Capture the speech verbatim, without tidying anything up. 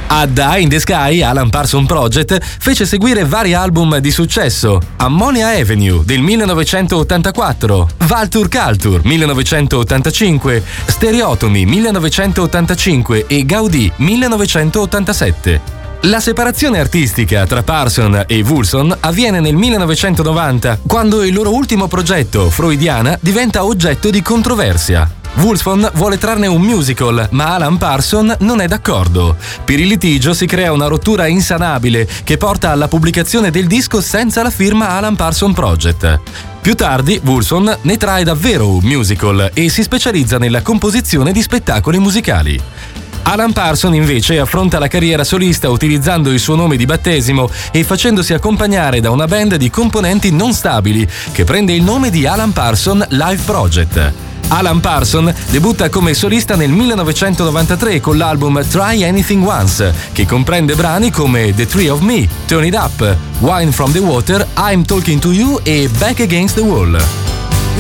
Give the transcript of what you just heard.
A Die in the Sky, Alan Parsons Project fece seguire vari album di successo: Ammonia Avenue del millenovecentottantaquattro, Vulture Culture millenovecentottantacinque, Stereotomy millenovecentottantacinque e Gaudì millenovecentottantasette. La separazione artistica tra Parsons e Woolson avviene nel millenovecentonovanta, quando il loro ultimo progetto, Freudiana, diventa oggetto di controversia. Woolson vuole trarne un musical, ma Alan Parsons non è d'accordo. Per il litigio si crea una rottura insanabile che porta alla pubblicazione del disco senza la firma Alan Parsons Project. Più tardi, Woolson ne trae davvero un musical e si specializza nella composizione di spettacoli musicali. Alan Parsons invece affronta la carriera solista utilizzando il suo nome di battesimo e facendosi accompagnare da una band di componenti non stabili che prende il nome di Alan Parsons Live Project. Alan Parsons debutta come solista nel millenovecentonovantatré con l'album Try Anything Once, che comprende brani come The Three of Me, Turn It Up, Wine from the Water, I'm Talking to You e Back Against the Wall.